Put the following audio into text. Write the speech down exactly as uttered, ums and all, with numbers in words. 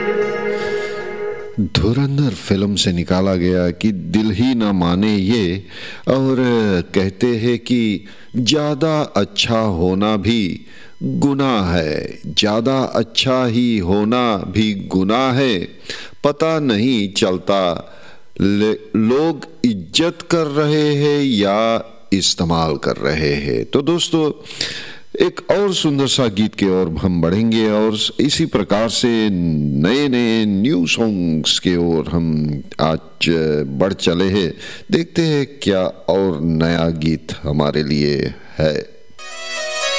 धुरंधर film से निकाला गया कि दिल ही ना माने ये, और कहते हैं कि ज़्यादा अच्छा होना भी गुनाह है, ज़्यादा अच्छा ही होना भी गुनाह है। पता नहीं चलता लोग इज्जत कर रहे हैं या इस्तेमाल कर रहे हैं। तो दोस्तों, एक और सुंदर सा गीत के ओर हम बढ़ेंगे और इसी प्रकार से नए नए न्यू सॉन्ग्स के ओर हम आज बढ़ चले हैं। देखते हैं क्या और नया गीत हमारे लिए है।